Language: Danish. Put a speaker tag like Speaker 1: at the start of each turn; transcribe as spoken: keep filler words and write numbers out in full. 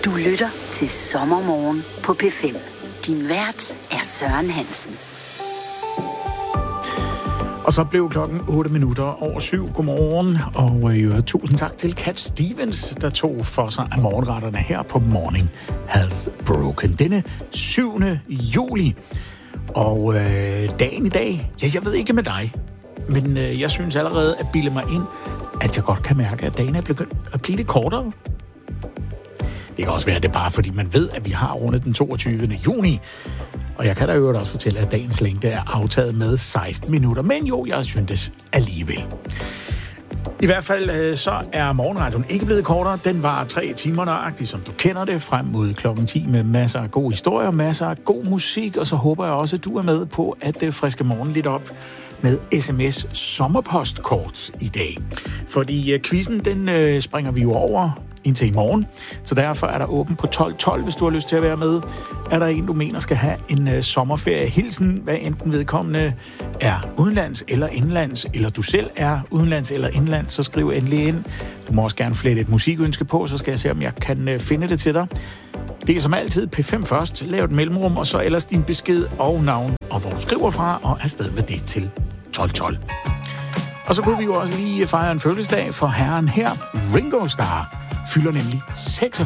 Speaker 1: Du lytter til Sommermorgen på P fem. Din vært er Søren Hansen.
Speaker 2: Og så blev klokken otte minutter over syv. Godmorgen, og øh, tusind tak til Cat Stevens, der tog for sig af morgenretterne her på Morning Has Broken. Denne syvende juli. Og øh, dagen i dag, ja, jeg ved ikke med dig, men øh, jeg synes allerede at bilde mig ind, at jeg godt kan mærke, at dagen er begyndt at blive lidt kortere. Det kan også være, at det er bare fordi, man ved, at vi har rundet den toogtyvende juni. Og jeg kan da jo også fortælle, at dagens længde er aftaget med seksten minutter. Men jo, jeg synes det alligevel. I hvert fald så er morgenradioen ikke blevet kortere. Den var tre timer nøjagtigt, som du kender det, frem mod klokken ti med masser af gode historier, masser af god musik. Og så håber jeg også, at du er med på at friske morgen lidt op med sms sommerpostkort i dag. Fordi quizzen, den springer vi jo over indtil i morgen. Så derfor er der åben på tolv tolv, hvis du har lyst til at være med. Er der en, du mener skal have en uh, sommerferie-hilsen, hvad enten vedkommende er udenlands eller indlands, eller du selv er udenlands eller indlands, så skriv endelig ind. Du må også gerne flette et musikønske på, så skal jeg se, om jeg kan uh, finde det til dig. Det er som altid P fem først. Lav et mellemrum, og så ellers din besked og navn, og hvor du skriver fra, og afsted med det til tolv tolv. Og så kunne vi jo også lige fejre en fødselsdag for herren her, Ringo Starr, fylder nemlig seksogfyrre.